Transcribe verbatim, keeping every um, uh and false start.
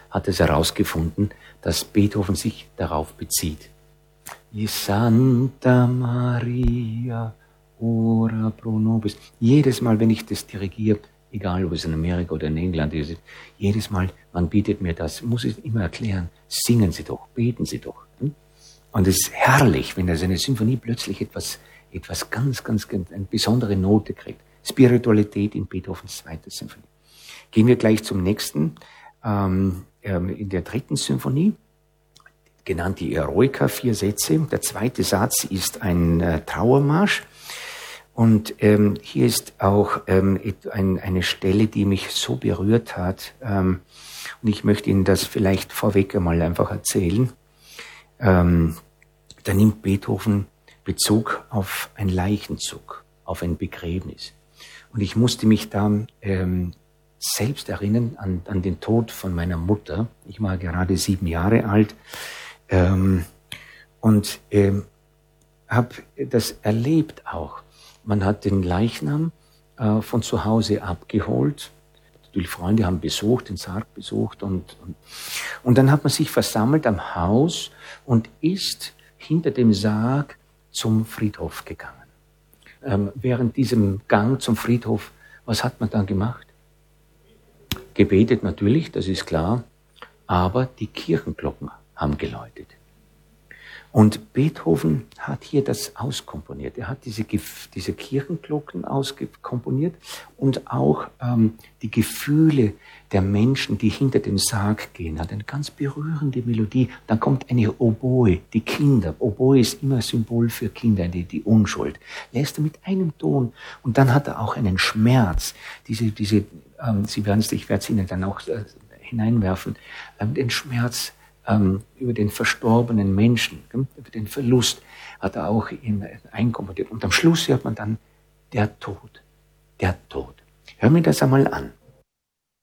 hat es herausgefunden, dass Beethoven sich darauf bezieht. Santa Maria, ora pro nobis. Jedes Mal, wenn ich das dirigiere, egal ob es in Amerika oder in England ist, jedes Mal, man bietet mir das, muss ich immer erklären, singen Sie doch, beten Sie doch. Und es ist herrlich, wenn also eine Symphonie plötzlich etwas, etwas ganz, ganz, eine besondere Note kriegt. Spiritualität in Beethovens zweiter Symphonie. Gehen wir gleich zum nächsten, ähm, in der dritten Symphonie, genannt die Eroica, vier Sätze. Der zweite Satz ist ein äh, Trauermarsch. Und ähm, hier ist auch ähm, ein, eine Stelle, die mich so berührt hat. Ähm, und ich möchte Ihnen das vielleicht vorweg einmal einfach erzählen. Ähm, da nimmt Beethoven Bezug auf einen Leichenzug, auf ein Begräbnis. Und ich musste mich da ähm, selbst erinnern an, an den Tod von meiner Mutter. Ich war gerade sieben Jahre alt ähm, und ähm, habe das erlebt auch. Man hat den Leichnam äh, von zu Hause abgeholt. Die Freunde haben besucht, den Sarg besucht und, und, und dann hat man sich versammelt am Haus und ist hinter dem Sarg zum Friedhof gegangen. Ähm, während diesem Gang zum Friedhof, was hat man dann gemacht? Gebetet natürlich, das ist klar, aber die Kirchenglocken haben geläutet. Und Beethoven hat hier das auskomponiert. Er hat diese, diese Kirchenglocken auskomponiert und auch ähm, die Gefühle der Menschen, die hinter dem Sarg gehen, hat eine ganz berührende Melodie. Dann kommt eine Oboe, die Kinder. Oboe ist immer Symbol für Kinder, die, die Unschuld. Lässt er mit einem Ton. Und dann hat er auch einen Schmerz. Diese, diese, ähm, Sie werden es, ich werde es Ihnen dann auch äh, hineinwerfen, ähm, den Schmerz über den verstorbenen Menschen, über den Verlust, hat er auch einkomponiert. Und am Schluss hört man dann, der Tod, der Tod. Hör mir das einmal an.